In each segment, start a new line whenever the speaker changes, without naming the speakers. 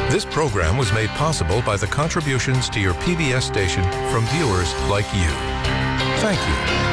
This program was made possible by the contributions to your PBS station from viewers like you. Thank you.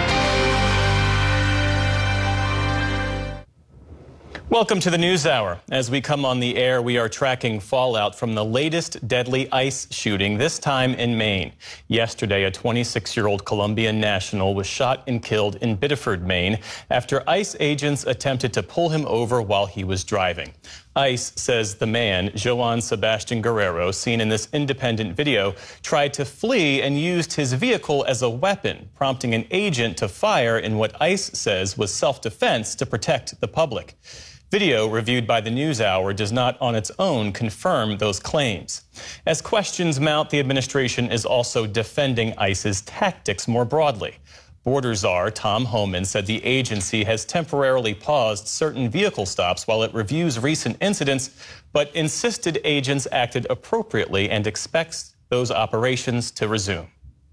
Welcome to the NewsHour. As we come on the air, we are tracking fallout from the latest deadly ICE shooting, this time in Maine. Yesterday, a 26-year-old Colombian national was shot and killed in Biddeford, Maine, after ICE agents attempted to pull him over while he was driving. ICE says the man, Joan Sebastian Guerrero, seen in this independent video, tried to flee and used his vehicle as a weapon, prompting an agent to fire in what ICE says was self-defense to protect the public. Video reviewed by the NewsHour does not on its own confirm those claims. As questions mount, the administration is also defending ICE's tactics more broadly. Border Czar Tom Homan said the agency has temporarily paused certain vehicle stops while it reviews recent incidents, but insisted agents acted appropriately and expects those operations to resume.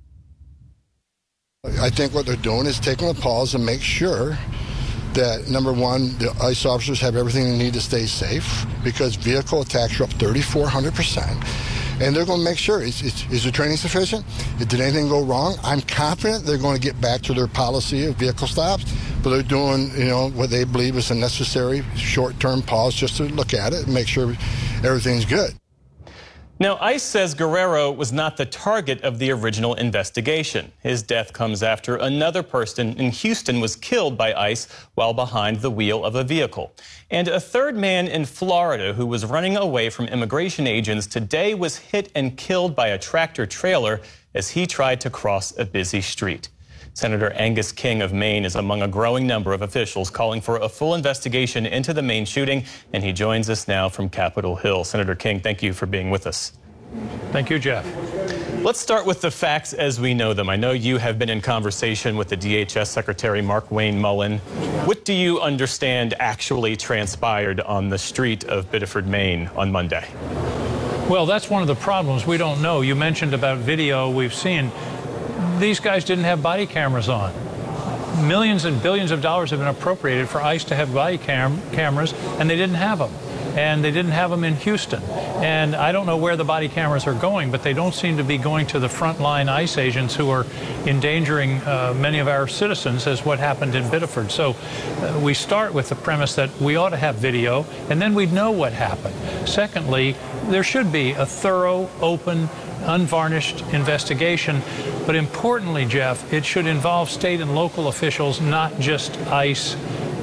I think what they're doing is taking a pause and make sure that, number one, the ICE officers have everything they need to stay safe, because vehicle attacks are up 3,400%. And they're going to make sure, is the training sufficient? Did anything go wrong? I'm confident they're going to get back to their policy of vehicle stops, but they're doing, what they believe is a necessary short-term pause just to look at it and make sure everything's good.
Now, ICE says Guerrero was not the target of the original investigation. His death comes after another person in Houston was killed by ICE while behind the wheel of a vehicle. And a third man in Florida who was running away from immigration agents today was hit and killed by a tractor trailer as he tried to cross a busy street. Senator Angus King of Maine is among a growing number of officials calling for a full investigation into the Maine shooting, and he joins us now from Capitol Hill. Senator King, thank you for being with us.
Thank you, Jeff.
Let's start with the facts as we know them. I know you have been in conversation with the DHS Secretary Mark Wayne Mullen. What do you understand actually transpired on the street of Biddeford, Maine on Monday?
Well, that's one of the problems. We don't know. You mentioned about video we've seen. These guys didn't have body cameras on. Millions and billions of dollars have been appropriated for ICE to have body cameras, and they didn't have them. And they didn't have them in Houston. And I don't know where the body cameras are going, but they don't seem to be going to the frontline ICE agents who are endangering many of our citizens, as what happened in Biddeford. So we start with the premise that we ought to have video, and then we'd know what happened. Secondly, there should be a thorough, open, unvarnished investigation. But importantly, Jeff, it should involve state and local officials, not just ICE,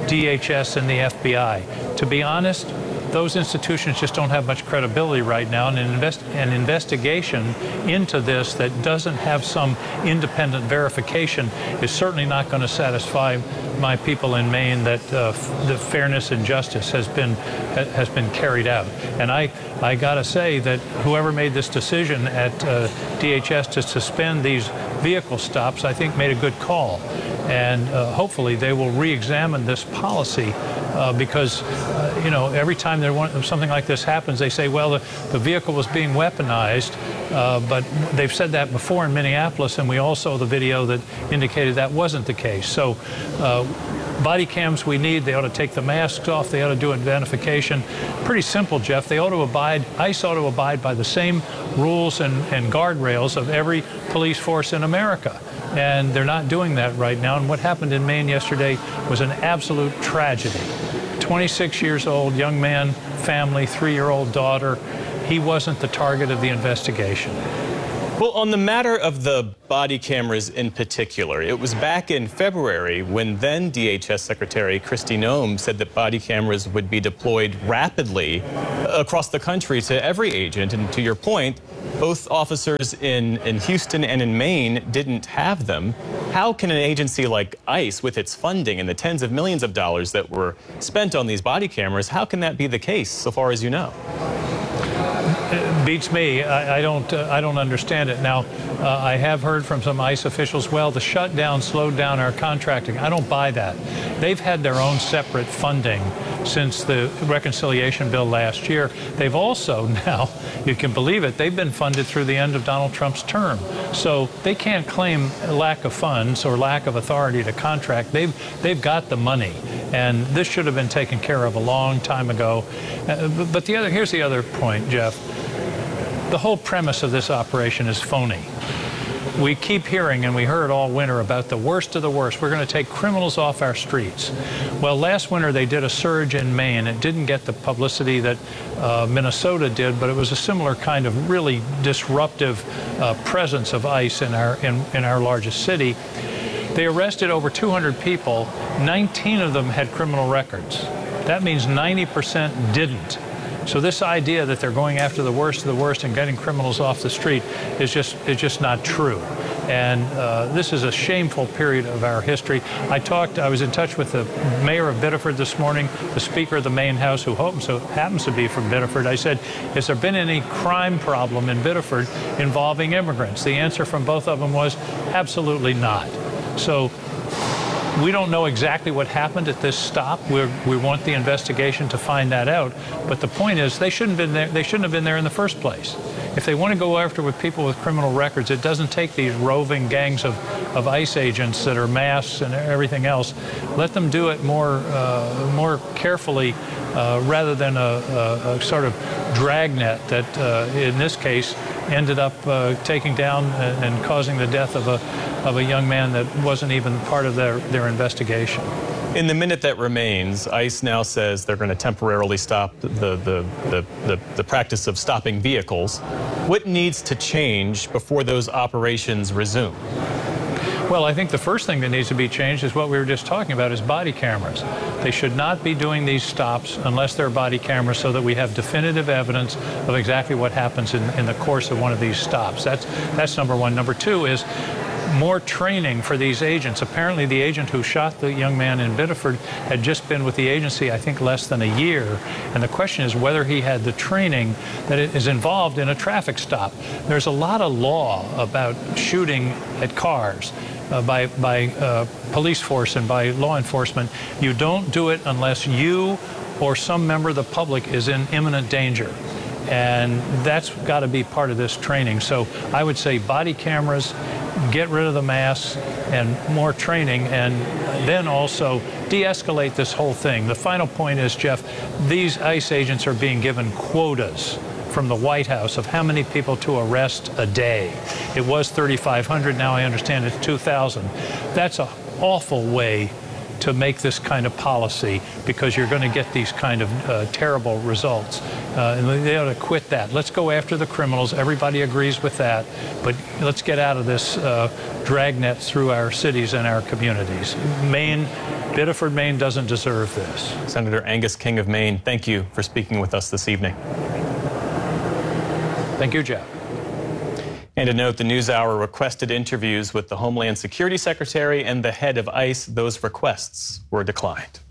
DHS, and the FBI. To be honest, those institutions just don't have much credibility right now, and an investigation into this that doesn't have some independent verification is certainly not going to satisfy my people in Maine that the fairness and justice has been carried out. And I got to say that whoever made this decision at DHS to suspend these vehicle stops, I think, made a good call. And hopefully they will re-examine this policy because, every time something like this happens, they say, well, the vehicle was being weaponized, but they've said that before in Minneapolis, and we also saw the video that indicated that wasn't the case. So body cams we need. They ought to take the masks off. They ought to do identification. Pretty simple, Jeff. They ought to ICE ought to abide by the same rules and guardrails of every police force in America. And they're not doing that right now. And what happened in Maine yesterday was an absolute tragedy. 26 years old, young man, family, 3-year-old daughter. He wasn't the target of the investigation.
Well, on the matter of the body cameras in particular, it was back in February when then DHS Secretary Kristi Noem said that body cameras would be deployed rapidly across the country to every agent. And to your point, both officers in Houston and in Maine didn't have them. How can an agency like ICE, with its funding and the tens of millions of dollars that were spent on these body cameras, how can that be the case so far as you know?
It beats me. I don't understand it. Now, I have heard from some ICE officials, well, the shutdown slowed down our contracting. I don't buy that. They've had their own separate funding since the reconciliation bill last year. They've also now, you can believe it, they've been funded through the end of Donald Trump's term. So they can't claim lack of funds or lack of authority to contract. They've got the money. And this should have been taken care of a long time ago. But here's the other point, Jeff. The whole premise of this operation is phony. We keep hearing, and we heard all winter, about the worst of the worst. We're going to take criminals off our streets. Well, last winter they did a surge in Maine. It didn't get the publicity that Minnesota did, but it was a similar kind of really disruptive presence of ICE in our largest city. They arrested over 200 people. 19 of them had criminal records. That means 90% didn't. So this idea that they're going after the worst of the worst and getting criminals off the street is just not true. And this is a shameful period of our history. I was in touch with the mayor of Biddeford this morning, the Speaker of the Maine House, who happens to be from Biddeford. I said, has there been any crime problem in Biddeford involving immigrants? The answer from both of them was absolutely not. So we don't know exactly what happened at this stop. We want the investigation to find that out. But the point is, they shouldn't have been there in the first place. If they want to go after with people with criminal records, it doesn't take these roving gangs of ICE agents that are masked and everything else. Let them do it more carefully rather than a sort of dragnet that, in this case, ended up taking down and causing the death of a young man that wasn't even part of their investigation.
In the minute that remains, ICE now says they're going to temporarily stop the practice of stopping vehicles. What needs to change before those operations resume?
Well, I think the first thing that needs to be changed is what we were just talking about, is body cameras. They should not be doing these stops unless they're body cameras, so that we have definitive evidence of exactly what happens in the course of one of these stops. That's number one. Number two is more training for these agents. Apparently the agent who shot the young man in Biddeford had just been with the agency, I think, less than a year. And the question is whether he had the training that is involved in a traffic stop. There's a lot of law about shooting at cars by police force and by law enforcement. You don't do it unless you or some member of the public is in imminent danger. And that's got to be part of this training. So I would say body cameras, get rid of the masks, and more training, and then also de-escalate this whole thing. The final point is, Jeff, these ICE agents are being given quotas from the White House of how many people to arrest a day. It was 3,500, now I understand it's 2,000. That's an awful way to make this kind of policy, because you're going to get these kind of terrible results. And they ought to quit that. Let's go after the criminals. Everybody agrees with that. But let's get out of this dragnet through our cities and our communities. Biddeford, Maine doesn't deserve this.
Senator Angus King of Maine, thank you for speaking with us this evening.
Thank you, Jeff.
And to note, the NewsHour requested interviews with the Homeland Security Secretary and the head of ICE. Those requests were declined.